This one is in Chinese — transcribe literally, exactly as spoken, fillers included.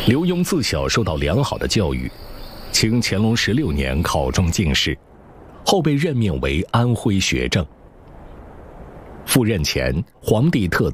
刘墉自小受到良好的教育，清乾隆十六年考中进士，后被任命为安徽学政。赴任前，皇帝特